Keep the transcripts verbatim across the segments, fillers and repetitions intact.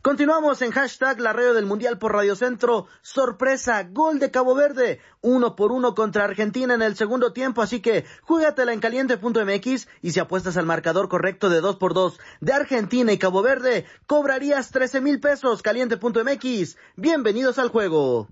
Continuamos en hashtag la radio del Mundial por Radio Centro. Sorpresa, gol de Cabo Verde, uno por uno contra Argentina en el segundo tiempo, así que júgatela en caliente punto m x y si apuestas al marcador correcto de dos por dos de Argentina y Cabo Verde, cobrarías trece mil pesos. caliente punto m x. Bienvenidos al juego.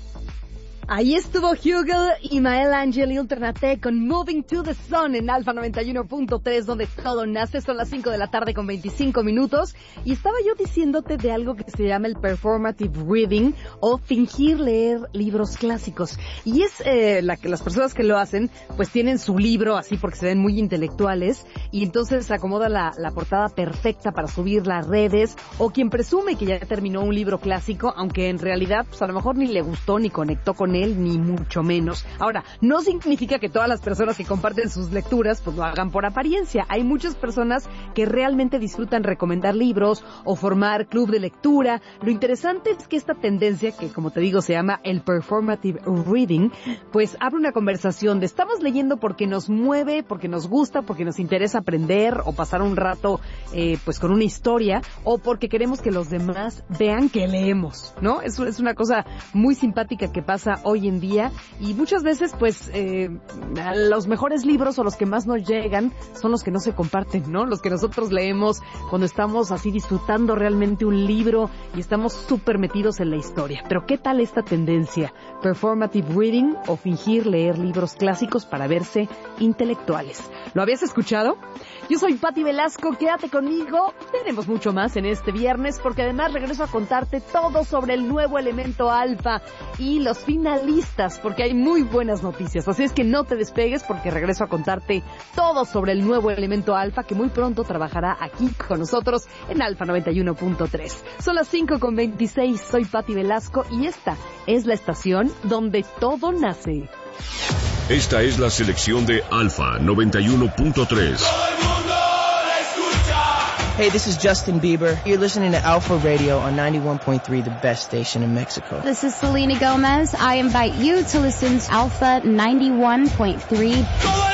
Ahí estuvo Hugel y Mael Ángel y Ultranate con Moving to the Sun en Alfa noventa y uno punto tres, donde todo nace. Son las cinco de la tarde con veinticinco minutos. Y estaba yo diciéndote de algo que se llama el performative reading o fingir leer libros clásicos. Y es eh, la que las personas que lo hacen, pues tienen su libro así porque se ven muy intelectuales y entonces se acomoda la, la portada perfecta para subir las redes, o quien presume que ya terminó un libro clásico, aunque en realidad pues a lo mejor ni le gustó ni conectó con él, ni mucho menos. Ahora, no significa que todas las personas que comparten sus lecturas pues lo hagan por apariencia. Hay muchas personas que realmente disfrutan recomendar libros o formar club de lectura. Lo interesante es que esta tendencia, que como te digo se llama el performative reading, pues abre una conversación de estamos leyendo porque nos mueve, porque nos gusta, porque nos interesa aprender o pasar un rato eh, pues con una historia, o porque queremos que los demás vean que leemos, ¿no? Es, es una cosa muy simpática que pasa hoy en día, y muchas veces pues eh, los mejores libros o los que más nos llegan son los que no se comparten, ¿no? Los que nosotros leemos cuando estamos así disfrutando realmente un libro y estamos súper metidos en la historia. Pero ¿qué tal esta tendencia? Performative reading o fingir leer libros clásicos para verse intelectuales. ¿Lo habías escuchado? Yo soy Pati Velasco, quédate conmigo. Tenemos mucho más en este viernes porque además regreso a contarte todo sobre el nuevo elemento alfa y los finalistas, porque hay muy buenas noticias. Así es que no te despegues porque regreso a contarte todo sobre el nuevo elemento alfa que muy pronto trabajará aquí con nosotros en Alfa noventa y uno punto tres. Son las cinco con veintiséis, soy Pati Velasco y esta es la estación donde todo nace. Esta es la selección de Alfa noventa y uno punto tres. Hey, this is Justin Bieber. You're listening to Alpha Radio on ninety-one point three, the best station in Mexico. This is Selena Gomez. I invite you to listen to Alpha ninety-one point three.